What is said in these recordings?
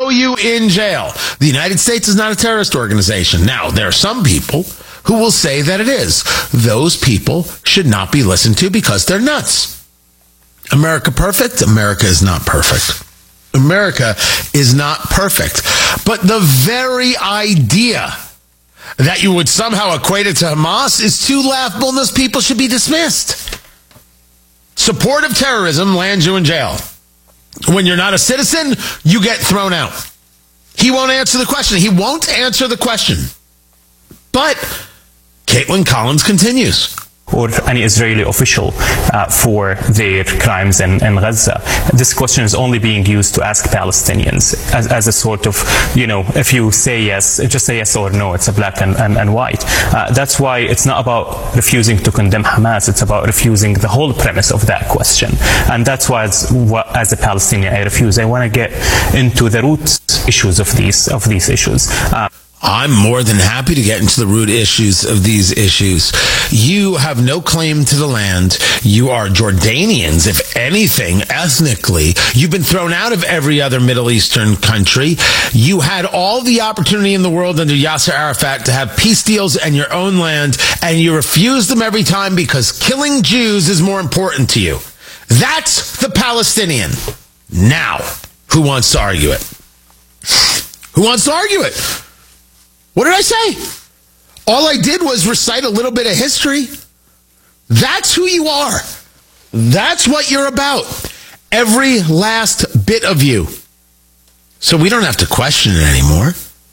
throw you in jail. The United States is not a terrorist organization. Now, there are some people who will say that it is. Those people should not be listened to because they're nuts. America perfect? America is not perfect. America is not perfect. But the very idea that you would somehow equate it to Hamas is too laughable, and those people should be dismissed. Support of terrorism lands you in jail. When you're not a citizen, you get thrown out. He won't answer the question. He won't answer the question. But Caitlin Collins continues. Or any Israeli official for their crimes in Gaza. This question is only being used to ask Palestinians as a sort of, if you say yes, just say yes or no. It's a black and white. That's why it's not about refusing to condemn Hamas. It's about refusing the whole premise of that question. And that's why, as a Palestinian, I refuse. I want to get into the root issues of these issues. I'm more than happy to get into the root issues of these issues. You have no claim to the land. You are Jordanians, if anything, ethnically. You've been thrown out of every other Middle Eastern country. You had all the opportunity in the world under Yasser Arafat to have peace deals and your own land, and you refused them every time because killing Jews is more important to you. That's the Palestinian. Now, who wants to argue it? Who wants to argue it? What did I say? All I did was recite a little bit of history. That's who you are. That's what you're about. Every last bit of you. So we don't have to question it anymore.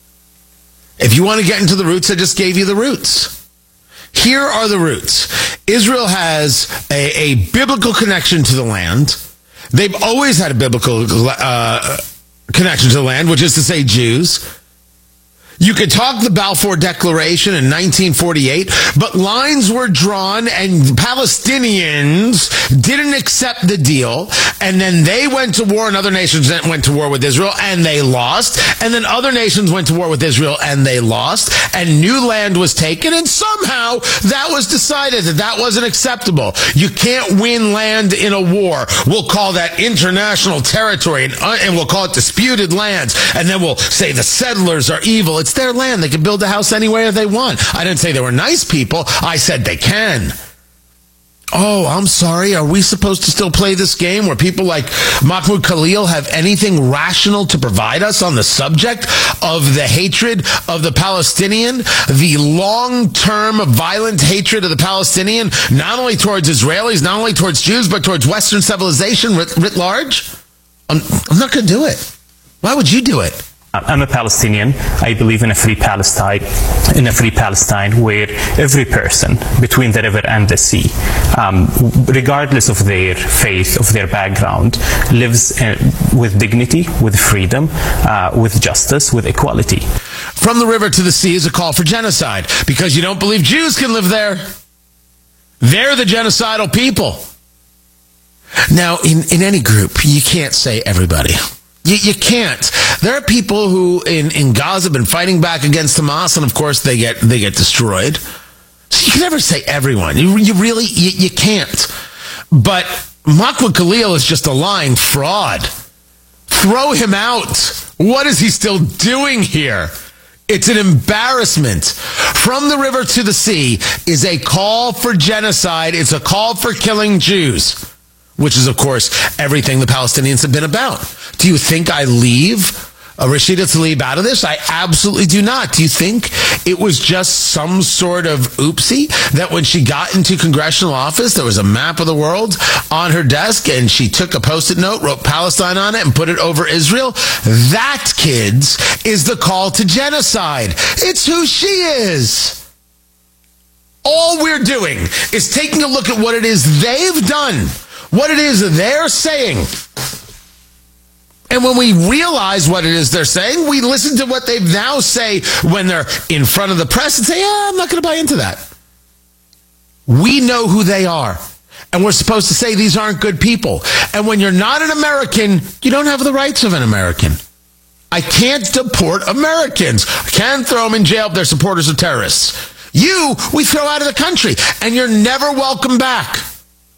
If you want to get into the roots, I just gave you the roots. Here are the roots. Israel has a biblical connection to the land. They've always had a biblical connection to the land, which is to say Jews. You could talk the Balfour Declaration in 1948, but lines were drawn and Palestinians didn't accept the deal, and then they went to war and other nations went to war with Israel and they lost, and then other nations went to war with Israel and they lost, and new land was taken, and somehow that was decided that wasn't acceptable. You can't win land in a war. We'll call that international territory, and we'll call it disputed lands, and then we'll say the settlers are evil. It's their land. They can build a house anywhere they want. I didn't say they were nice people. I said they can. Oh, I'm sorry. Are we supposed to still play this game where people like Mahmoud Khalil have anything rational to provide us on the subject of the hatred of the Palestinian, the long-term violent hatred of the Palestinian, not only towards Israelis, not only towards Jews, but towards Western civilization writ large? I'm not going to do it. Why would you do it? I'm a Palestinian. I believe in a free Palestine, where every person between the river and the sea, regardless of their faith, of their background, lives with dignity, with freedom, with justice, with equality. From the river to the sea is a call for genocide because you don't believe Jews can live there. They're the genocidal people. Now, in any group, you can't say everybody. You can't. There are people who in Gaza have been fighting back against Hamas, and of course they get destroyed. So you can never say everyone. You can't. But Mahmoud Khalil is just a lying fraud. Throw him out. What is he still doing here? It's an embarrassment. From the river to the sea is a call for genocide. It's a call for killing Jews. Which is, of course, everything the Palestinians have been about. Do you think I leave Rashida Tlaib out of this? I absolutely do not. Do you think it was just some sort of oopsie that when she got into congressional office, there was a map of the world on her desk and she took a Post-it note, wrote Palestine on it, and put it over Israel? That, kids, is the call to genocide. It's who she is. All we're doing is taking a look at what it is they've done. What it is they're saying. And when we realize what it is they're saying, we listen to what they now say when they're in front of the press and say, I'm not going to buy into that. We know who they are. And we're supposed to say these aren't good people. And when you're not an American, you don't have the rights of an American. I can't deport Americans. I can't throw them in jail if they're supporters of terrorists. You, we throw out of the country. And you're never welcome back.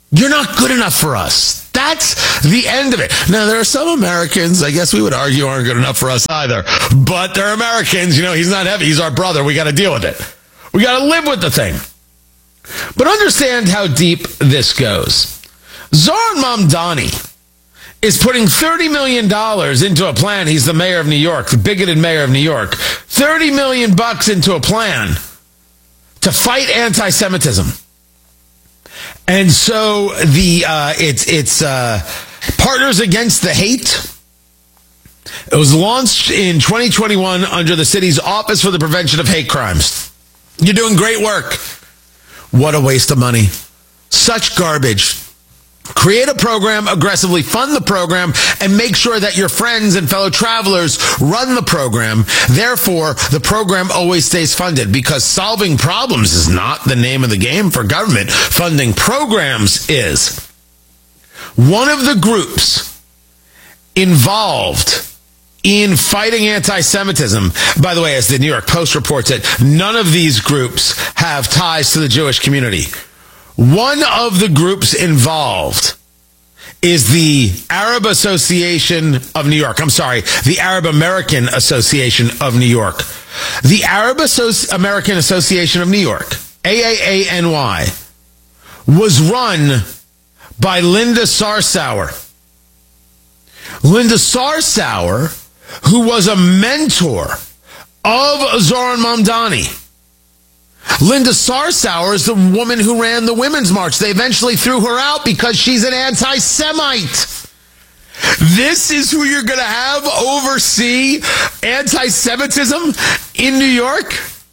You're not good enough for us. That's the end of it. Now, there are some Americans, I guess we would argue, aren't good enough for us either. But they're Americans. You know, he's not heavy. He's our brother. We got to deal with it. We got to live with the thing. But understand how deep this goes. Zohran Mamdani is putting $30 million into a plan. He's the mayor of New York, the bigoted mayor of New York. $30 million into a plan to fight anti-Semitism. And so it's Partners Against the Hate. It was launched in 2021 under the city's Office for the Prevention of Hate Crimes. You're doing great work. What a waste of money. Such garbage. Create a program, aggressively fund the program, and make sure that your friends and fellow travelers run the program. Therefore, the program always stays funded, because solving problems is not the name of the game for government. Funding programs is. One of the groups involved in fighting anti-Semitism, by the way, as the New York Post reports it, none of these groups have ties to the Jewish community. One of the groups involved is the Arab Association of New York. I'm sorry, the Arab American Association of New York. The Arab American Association of New York, AAANY, was run by Linda Sarsour. Linda Sarsour, who was a mentor of Zohran Mamdani. Linda Sarsour is the woman who ran the Women's March. They eventually threw her out because she's an anti-Semite. This is who you're going to have oversee anti-Semitism in New York?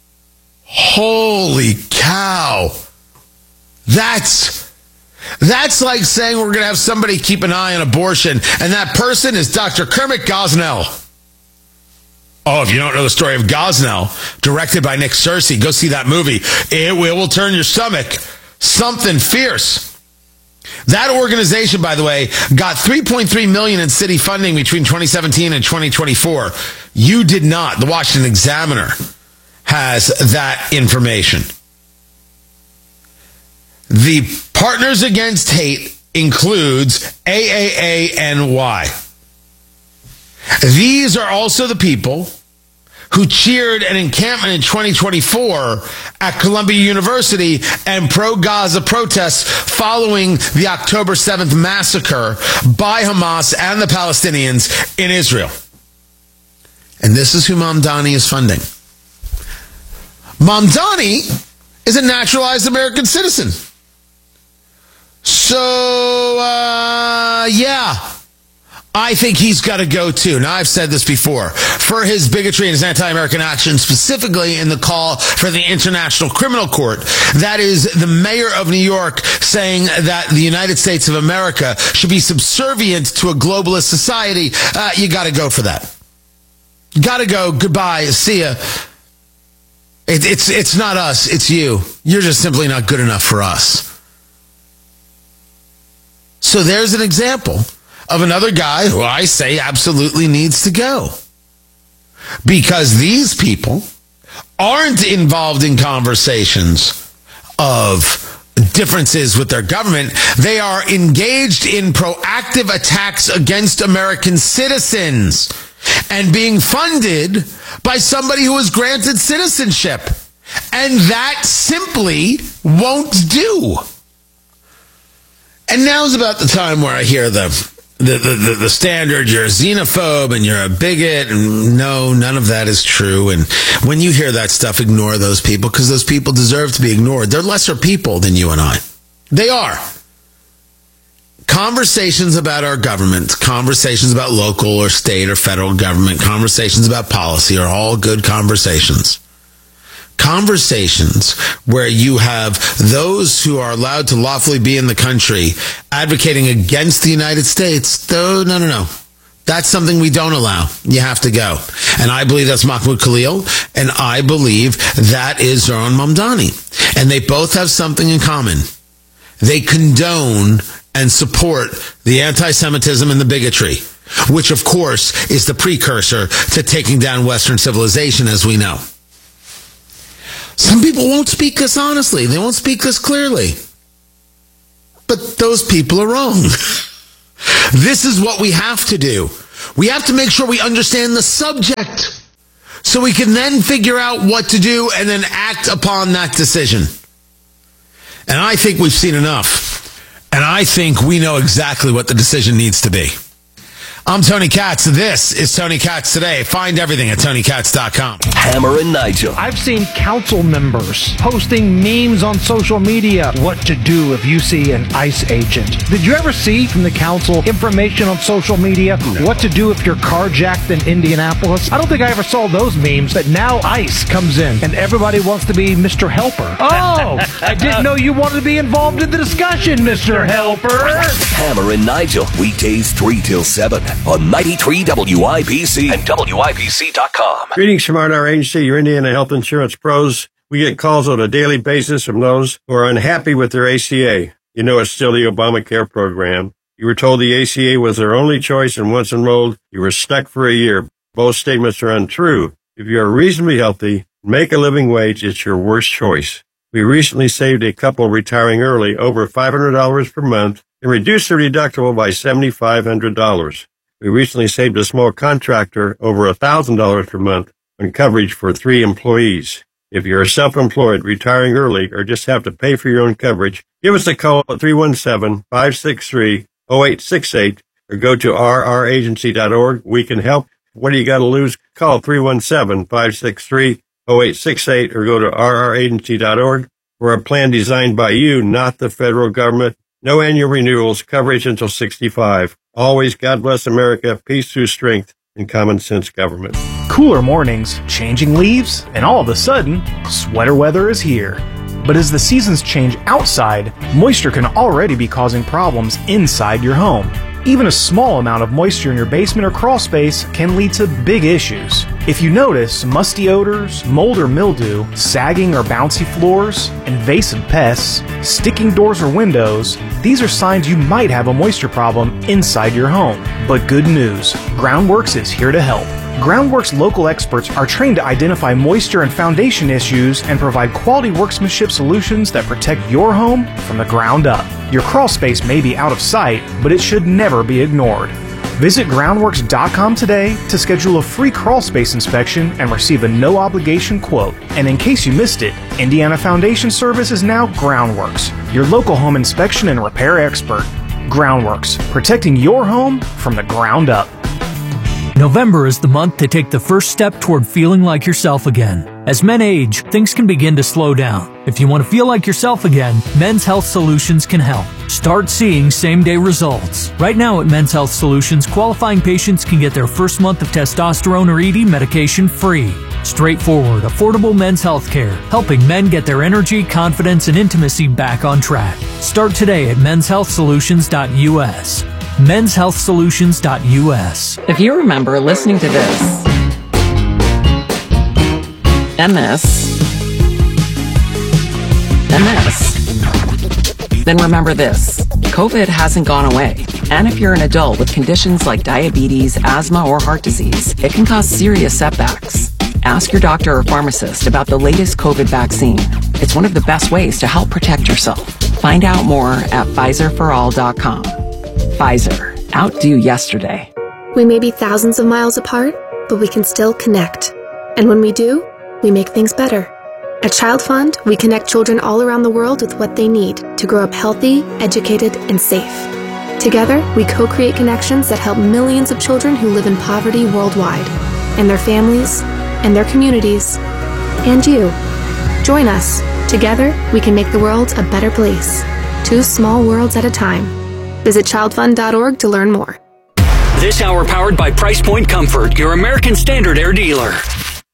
Holy cow. That's like saying we're going to have somebody keep an eye on abortion, and that person is Dr. Kermit Gosnell. Oh, if you don't know the story of Gosnell, directed by Nick Searcy, go see that movie. It will turn your stomach. Something fierce. That organization, by the way, got $3.3 million in city funding between 2017 and 2024. You did not. The Washington Examiner has that information. The Partners Against Hate includes AAANY. These are also the people who cheered an encampment in 2024 at Columbia University and pro-Gaza protests following the October 7th massacre by Hamas and the Palestinians in Israel. And this is who Mamdani is funding. Mamdani is a naturalized American citizen. So, yeah. I think he's got to go too. Now, I've said this before. For his bigotry and his anti-American action, specifically in the call for the International Criminal Court, that is the mayor of New York saying that the United States of America should be subservient to a globalist society. You got to go for that. Got to go. Goodbye. See ya. It's not us. It's you. You're just simply not good enough for us. So there's an example of another guy who I say absolutely needs to go. Because these people aren't involved in conversations of differences with their government. They are engaged in proactive attacks against American citizens and being funded by somebody who was granted citizenship. And that simply won't do. And now's about the time where I hear the standard, you're a xenophobe and you're a bigot, and no, none of that is true. And when you hear that stuff, ignore those people, because those people deserve to be ignored. They're lesser people than you and I. They are. Conversations about our government, conversations about local or state or federal government, conversations about policy are all good conversations. Conversations where you have those who are allowed to lawfully be in the country advocating against the United States. No. That's something we don't allow. You have to go. And I believe that's Mahmoud Khalil, and I believe that is Zohran Mamdani. And they both have something in common. They condone and support the anti-Semitism and the bigotry, which, of course, is the precursor to taking down Western civilization, as we know. Some people won't speak this honestly. They won't speak this clearly. But those people are wrong. This is what we have to do. We have to make sure we understand the subject so we can then figure out what to do and then act upon that decision. And I think we've seen enough. And I think we know exactly what the decision needs to be. I'm Tony Katz. This is Tony Katz Today. Find everything at TonyKatz.com. Hammer and Nigel. I've seen council members posting memes on social media. What to do if you see an ICE agent. Did you ever see from the council information on social media? No. What to do if you're carjacked in Indianapolis? I don't think I ever saw those memes, but now ICE comes in and everybody wants to be Mr. Helper. Oh, I didn't know you wanted to be involved in the discussion, Mr. Helper. Hammer and Nigel. Weekdays 3 till 7. On 93 WIPC and WIPC.com. Greetings from our agency, your Indiana Health Insurance Pros. We get calls on a daily basis from those who are unhappy with their ACA. You know it's still the Obamacare program. You were told the ACA was their only choice, and once enrolled, you were stuck for a year. Both statements are untrue. If you are reasonably healthy, make a living wage, it's your worst choice. We recently saved a couple retiring early over $500 per month and reduced their deductible by $7,500. We recently saved a small contractor over $1,000 per month on coverage for 3 employees. If you're self-employed, retiring early, or just have to pay for your own coverage, give us a call at 317-563-0868 or go to rragency.org. We can help. What do you got to lose? Call 317-563-0868 or go to rragency.org for a plan designed by you, not the federal government. No annual renewals, coverage until 65. Always God bless America, peace through strength, and common sense government. Cooler mornings, changing leaves, and all of a sudden, sweater weather is here. But as the seasons change outside, moisture can already be causing problems inside your home. Even a small amount of moisture in your basement or crawl space can lead to big issues. If you notice musty odors, mold or mildew, sagging or bouncy floors, invasive pests, sticking doors or windows, these are signs you might have a moisture problem inside your home. But good news, Groundworks is here to help. Groundworks local experts are trained to identify moisture and foundation issues and provide quality workmanship solutions that protect your home from the ground up. Your crawl space may be out of sight, but it should never be ignored. Visit groundworks.com today to schedule a free crawl space inspection and receive a no-obligation quote. And in case you missed it, Indiana Foundation Service is now Groundworks, your local home inspection and repair expert. Groundworks, protecting your home from the ground up. November is the month to take the first step toward feeling like yourself again. As men age, things can begin to slow down. If you want to feel like yourself again, Men's Health Solutions can help. Start seeing same-day results. Right now at Men's Health Solutions, qualifying patients can get their first month of testosterone or ED medication free. Straightforward, affordable men's health care, helping men get their energy, confidence, and intimacy back on track. Start today at menshealthsolutions.us. menshealthsolutions.us. If you remember listening to this, then remember this. COVID hasn't gone away. And if you're an adult with conditions like diabetes, asthma, or heart disease, it can cause serious setbacks. Ask your doctor or pharmacist about the latest COVID vaccine. It's one of the best ways to help protect yourself. Find out more at PfizerForAll.com. Pfizer. Outdo yesterday. We may be thousands of miles apart, but we can still connect. And when we do, we make things better. At Child Fund, we connect children all around the world with what they need to grow up healthy, educated, and safe. Together, we co-create connections that help millions of children who live in poverty worldwide, and their families, and their communities, and you. Join us. Together, we can make the world a better place. 2 small worlds at a time. Visit childfund.org to learn more. This hour powered by Price Point Comfort, your American Standard Air dealer.